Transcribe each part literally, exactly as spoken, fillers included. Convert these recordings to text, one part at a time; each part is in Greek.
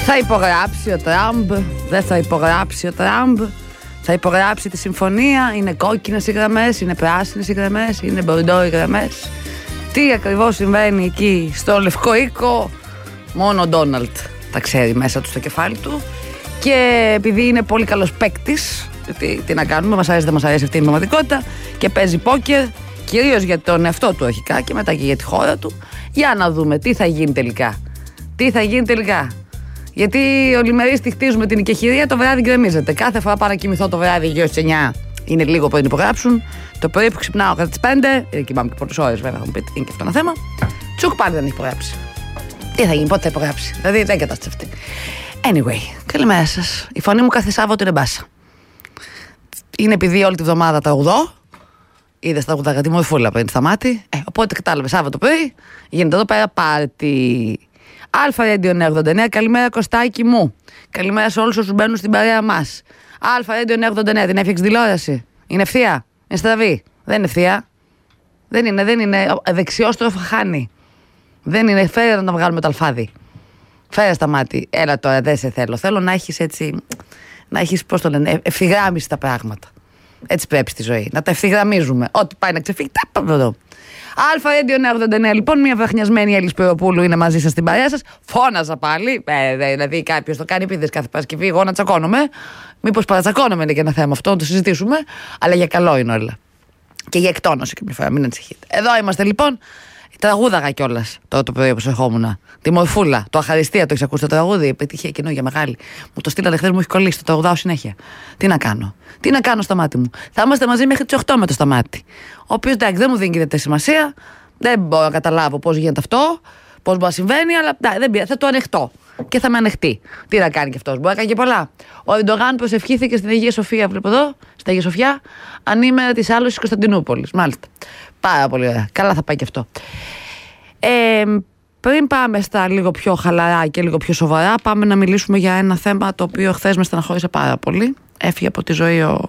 Θα υπογράψει ο Τραμπ, δεν θα υπογράψει ο Τραμπ, θα υπογράψει τη συμφωνία, είναι κόκκινες οι γραμμές, είναι πράσινες οι γραμμές, είναι μπορντό οι γραμμές. Τι ακριβώς συμβαίνει εκεί στο Λευκό Οίκο, μόνο ο Ντόναλντ τα ξέρει μέσα του στο κεφάλι του. Και επειδή είναι πολύ καλός παίκτης, τι, τι να κάνουμε, μας αρέσει δεν μας αρέσει αυτή η πραγματικότητα, και παίζει πόκερ, κυρίως για τον εαυτό του αρχικά και μετά και για τη χώρα του. Για να δούμε τι θα γίνει τελικά. Τι θα γίνει τελικά. Γιατί ολημερείς τη χτίζουμε την οικεχηρία, το βράδυ γκρεμίζεται. Κάθε φορά πάω να κοιμηθώ το βράδυ γύρω στις εννιά. Είναι λίγο πριν υπογράψουν. Το πρωί που ξυπνάω κατά τις πέντε, ε, κοιμάμαι και πολλές ώρες βέβαια, θα μου πείτε, είναι και αυτό ένα θέμα. Τσουκ πάλι δεν έχει υπογράψει. Τι θα γίνει, πότε θα υπογράψει. Δηλαδή δεν κατάσταση αυτή. Anyway, καλημέρα σας. Η φωνή μου κάθε Σάββατο είναι μπάσα. Είναι επειδή όλη τη βδομάδα τραγουδώ. Είδες τραγουδάκα τη μορφούλα πριν σταμάτη. Ε, οπότε κατάλαβε Σάββατο πρωί, γίνεται εδώ πέρα πάρτι. Αλφα Radio εννιακόσια ογδόντα εννέα, καλημέρα Κωστάκη μου. Καλημέρα σε όλους όσους μπαίνουν στην παρέα μας. Αλφα Radio εννιακόσια ογδόντα εννέα, την έφτιαξε τηλεόραση. Είναι ευθεία, είναι στραβή. Δεν είναι ευθεία. Δεν είναι, δεν είναι. Δεξιόστροφο χάνει. Δεν είναι, φέρε να τα βγάλουμε το αλφάδι. Φέρε στα μάτι. Έλα τώρα, δεν σε θέλω. Θέλω να έχεις έτσι. Να έχεις, πώς το λένε, ευθυγράμμιση τα πράγματα. Έτσι πρέπει στη ζωή. Να τα ευθυγραμμίζουμε. Ό,τι πάει να ξεφύγει, τα πάμε εδώ. Αλφα Radio εννιακόσια ογδόντα εννέα, λοιπόν, μια βραχνιασμένη Έλλη Σπυροπούλου είναι μαζί σας στην παρέα σας. Φώναζα πάλι. Ε, δηλαδή, κάποιος το κάνει επίτηδες κάθε Παρασκευή. Εγώ να τσακώνομαι. Μήπως παρατσακώνομαι είναι και ένα θέμα αυτό, να το συζητήσουμε. Αλλά για καλό είναι όλα. Και για εκτόνωση και μια φορά, μην ανησυχείτε. Εδώ είμαστε λοιπόν. Τραγούδαγα κιόλας το, το πρωί όπως ερχόμουν. Τη Μορφούλα, το Αχαριστία, το έχεις ακούσει το τραγούδι. Επιτυχία κοινό για μεγάλη. Μου το στείλατε χθες, μου έχει κολλήσει. Το τραγουδάω συνέχεια. Τι να κάνω. Τι να κάνω στα μάτι μου. Θα είμαστε μαζί μέχρι τις οκτώ με το σταμάτη. Ο οποίος εντάξει δεν μου δίνει και τέτοια σημασία. Δεν μπορώ να καταλάβω πώς γίνεται αυτό. Πώς μπορεί να συμβαίνει, αλλά δεν πειράζει. Θα το ανεχτώ. Και θα με ανεχτεί. Τι να κάνει κι αυτός. Μπορεί να κάνει και πολλά. Ο Ερντογάν προσευχήθηκε στην Αγία Σοφία, βλέπω εδώ, στην Αγία Σοφιά, ανήμερα της άλωσης Κωνσταντινούπολης. Μάλιστα. Πάρα πολύ ωραία. Καλά θα πάει και αυτό. Ε, πριν πάμε στα λίγο πιο χαλαρά και λίγο πιο σοβαρά, πάμε να μιλήσουμε για ένα θέμα το οποίο χθες με στεναχώρησε πάρα πολύ. Έφυγε από τη ζωή ο,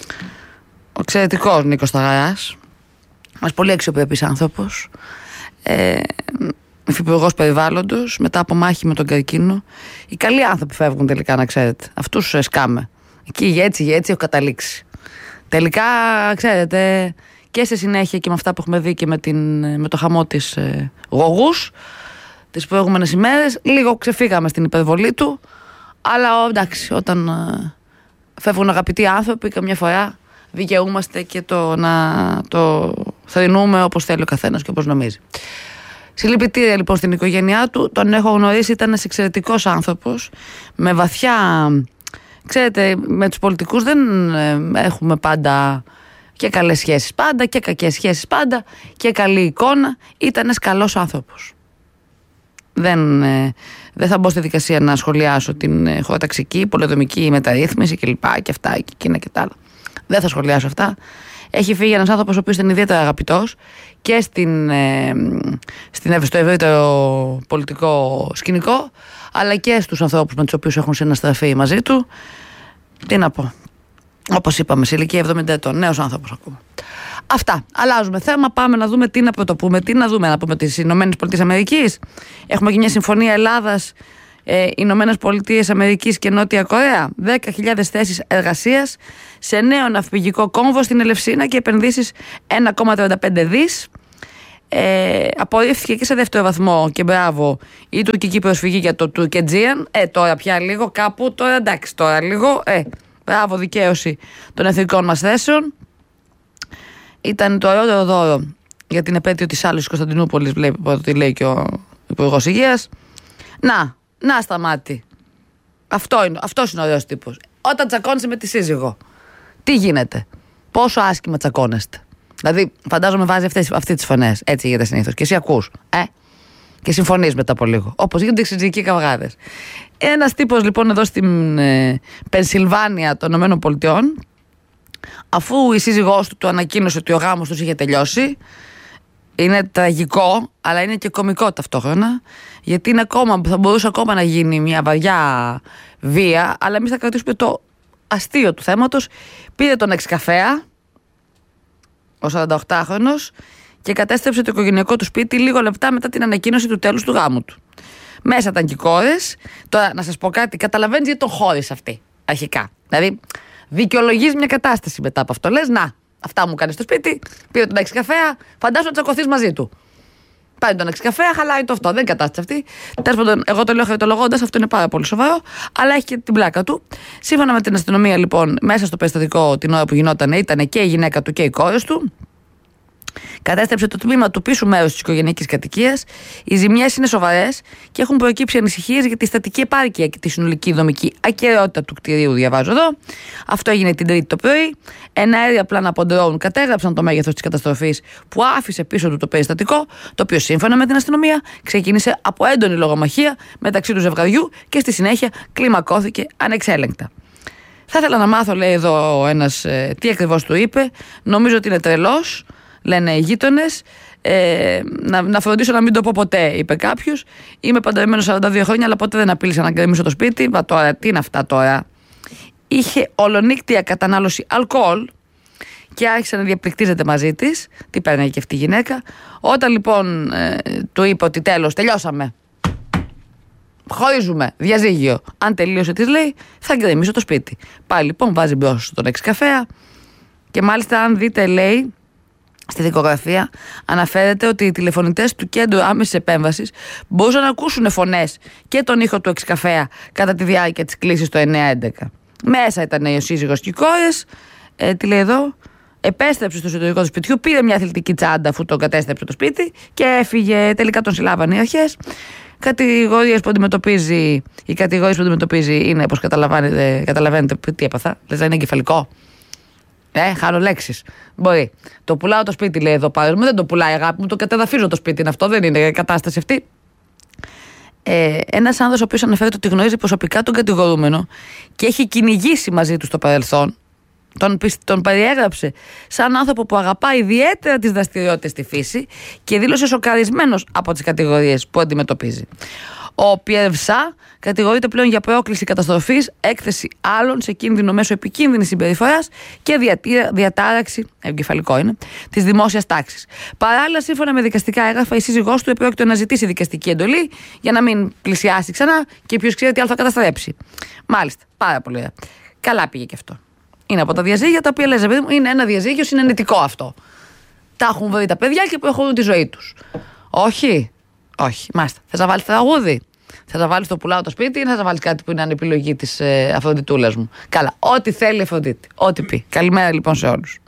ο εξαιρετικός Νίκος Σταγαράς. Ένας πολύ αξιοπρεπής άνθρωπος. Ε, Υφυπουργός περιβάλλοντος, μετά από μάχη με τον καρκίνο. Οι καλοί άνθρωποι φεύγουν τελικά, να ξέρετε. Αυτούς σκάμε. Εκεί για έτσι, για έτσι έχω καταλήξει. Τελικά, ξέρετε, και σε συνέχεια και με αυτά που έχουμε δει και με, την, με το χαμό της ε, Γογούς τις προηγούμενες ημέρες, λίγο ξεφύγαμε στην υπερβολή του, αλλά εντάξει, όταν ε, φεύγουν αγαπητοί άνθρωποι, καμιά φορά δικαιούμαστε και το να το θρηνούμε όπως θέλει ο καθένας και όπως νομίζει. Συλληπιτήρια λοιπόν στην οικογένειά του, τον έχω γνωρίσει, ήταν ένας εξαιρετικός άνθρωπος, με βαθιά, ξέρετε, με τους πολιτικούς δεν ε, έχουμε πάντα και καλές σχέσεις πάντα και κακές σχέσεις πάντα και καλή εικόνα. Ήταν ένας καλός άνθρωπος. Δεν, ε, δεν θα μπω στη δικασία να σχολιάσω την ε, χωροταξική, πολεοδομική μεταρρύθμιση και λοιπά και αυτά και εκείνα και τα άλλα. Δεν θα σχολιάσω αυτά. Έχει φύγει ένας άνθρωπος ο οποίος ήταν ιδιαίτερα αγαπητός και στην, ε, στην, στο ευρύτερο πολιτικό σκηνικό, αλλά και στους ανθρώπους με τους οποίους έχουν συναστραφεί μαζί του. Τι να πω. Όπως είπαμε, σε ηλικία εβδομήντα ετών, νέος άνθρωπος ακόμα. Αυτά. Αλλάζουμε θέμα. Πάμε να δούμε τι να πρωτοπούμε. Τι να δούμε, να πούμε τις Ηνωμένες Πολιτείες Αμερικής. Έχουμε και μια συμφωνία Ελλάδας, ε, Ηνωμένες Πολιτείες Αμερικής και Νότια Κορέα. δέκα χιλιάδες θέσεις εργασίας σε νέο ναυπηγικό κόμβο στην Ελευσίνα και επενδύσεις ένα κόμμα τριάντα πέντε δις. Ε, απορρίφθηκε και σε δεύτερο βαθμό και μπράβο η τουρκική προσφυγή για το Τουρκετζίαν. Ε, τώρα πια λίγο κάπου, τώρα εντάξει, τώρα λίγο. Ε, μπράβο, δικαίωση των εθνικών μας θέσεων. Ήταν το ωραιότερο δώρο για την επέτειο της άλωσης Κωνσταντινούπολης, βλέπει ότι λέει και ο Υπουργός Υγείας. Να, να σταμάτη. Αυτό είναι, αυτός είναι ο ωραίος τύπος. Όταν τσακώνεσαι με τη σύζυγο, τι γίνεται, πόσο άσχημα τσακώνεστε. Δηλαδή, φαντάζομαι βάζει αυτές, αυτές τις φωνές. Έτσι γίνεται συνήθως. Και εσύ ακούς. Ε? Και συμφωνείς μετά από λίγο. Όπως γίνονται οι εξωτικοί καυγάδες. Ένας τύπος λοιπόν εδώ στην ε, Πενσιλβάνια των ΗΠΑ, αφού η σύζυγός του του ανακοίνωσε ότι ο γάμος τους είχε τελειώσει, είναι τραγικό, αλλά είναι και κωμικό ταυτόχρονα, γιατί είναι ακόμα, θα μπορούσε ακόμα να γίνει μια βαριά βία, αλλά εμείς θα κρατήσουμε το αστείο του θέματος. Πήρε τον εξκαφέα, ο σαρανταοκτάχρονος, και κατέστρεψε το οικογενειακό του σπίτι λίγο λεπτά μετά την ανακοίνωση του τέλους του γάμου του. Μέσα ήταν και οι κόρες. Τώρα, να σας πω κάτι, καταλαβαίνεις γιατί τον χώρισε αυτή αρχικά. Δηλαδή, δικαιολογείς μια κατάσταση μετά από αυτό. Λες, να, αυτά μου κάνει στο σπίτι, πήρε τον έξι καφέα, φαντάσου να τσακωθείς μαζί του. Πάει τον έξι καφέα, χαλάει το αυτό. Δεν είναι κατάσταση αυτή. Τέλος πάντων, εγώ το λέω χαριτολογώντας, αυτό είναι πάρα πολύ σοβαρό, αλλά έχει και την πλάκα του. Σύμφωνα με την αστυνομία, λοιπόν, μέσα στο περιστατικό την ώρα που γινόταν ήταν και η γυναίκα του και οι κόρες του. Κατέστρεψε το τμήμα του πίσω μέρους της οικογενειακής κατοικίας. Οι ζημιές είναι σοβαρές και έχουν προκύψει ανησυχίες για τη στατική επάρκεια και τη συνολική δομική ακεραιότητα του κτηρίου, διαβάζω εδώ. Αυτό έγινε την Τρίτη το πρωί. Ένα αέρια πλάνα από ντρόουν κατέγραψαν το μέγεθος της καταστροφής που άφησε πίσω του το περιστατικό, το οποίο σύμφωνα με την αστυνομία ξεκίνησε από έντονη λογομαχία μεταξύ του ζευγαριού και στη συνέχεια κλιμακώθηκε ανεξέλεγκτα. Θα ήθελα να μάθω, λέει εδώ ένας, ε, τι ακριβώς του είπε. Νομίζω ότι είναι τρελός. Λένε οι γείτονες, ε, να, να φροντίσω να μην το πω ποτέ, είπε κάποιος. Είμαι παντρεμένος σαράντα δύο χρόνια, αλλά ποτέ δεν απείλησα να γκρεμίσω το σπίτι. Μα τώρα, τι είναι αυτά τώρα. Είχε ολονύκτια κατανάλωση αλκοόλ και άρχισε να διαπληκτίζεται μαζί της. Τι παίρνει και αυτή η γυναίκα. Όταν λοιπόν ε, του είπε ότι τέλος, τελειώσαμε. Χωρίζουμε, διαζύγιο. Αν τελείωσε, της λέει, θα γκρεμίσω το σπίτι. Πάει λοιπόν, βάζει μπρος στον έξι καφέα και μάλιστα, αν δείτε, λέει. Στη δικογραφία αναφέρεται ότι οι τηλεφωνητές του κέντρου άμεσης επέμβασης μπορούσαν να ακούσουν φωνές και τον ήχο του εξκαφέα κατά τη διάρκεια της κλήσης το εννιά έντεκα. Μέσα ήταν ο σύζυγος και οι κόρες. Ε, τι λέει εδώ, επέστρεψε στο εσωτερικό του σπιτιού, πήρε μια αθλητική τσάντα αφού τον κατέστρεψε το σπίτι και έφυγε. Τελικά τον συλλάβανε οι αρχές. Κατηγορίες που αντιμετωπίζει, οι κατηγορίες που αντιμετωπίζει είναι, όπως καταλαβαίνετε, καταλαβαίνετε τι έπαθα, λες να είναι εγκεφαλικό. Ε, χάνω λέξεις. Μπορεί. Το πουλάω το σπίτι, λέει εδώ πάνω. Δεν το πουλάει, αγάπη μου, το κατεδαφίζω το σπίτι. Είναι αυτό, δεν είναι κατάσταση αυτή. Ε, ένας άνδρας ο οποίος αναφέρεται ότι γνωρίζει προσωπικά τον κατηγορούμενο και έχει κυνηγήσει μαζί του στο παρελθόν, τον, τον περιέγραψε σαν άνθρωπο που αγαπά ιδιαίτερα τις δραστηριότητες στη φύση και δήλωσε σοκαρισμένος από τις κατηγορίες που αντιμετωπίζει. Ο Πιερβσά κατηγορείται πλέον για πρόκληση καταστροφής, έκθεση άλλων σε κίνδυνο μέσω επικίνδυνης συμπεριφοράς και διατήρα, διατάραξη, εγκεφαλικό είναι, της δημόσιας τάξης. Παράλληλα, σύμφωνα με δικαστικά έγγραφα, η σύζυγός του επρόκειτο να ζητήσει δικαστική εντολή για να μην πλησιάσει ξανά και ποιος ξέρει τι άλλο θα καταστρέψει. Μάλιστα, πάρα πολύ ωραία. Καλά πήγε και αυτό. Είναι από τα διαζύγια τα οποία λες, παιδί μου, είναι ένα διαζύγιο συνενετικό αυτό. Τα έχουν βρει τα παιδιά και προχωρούν τη ζωή τους. Όχι. Όχι, μάλιστα. Θες να βάλεις τραγούδι, θες να βάλεις το πουλάω το σπίτι ή θες να βάλεις κάτι που είναι ανεπιλογή της ε, Αφροδιτούλας μου. Καλά, ό,τι θέλει η Αφροδίτη, ό,τι πει. Καλημέρα λοιπόν σε όλους.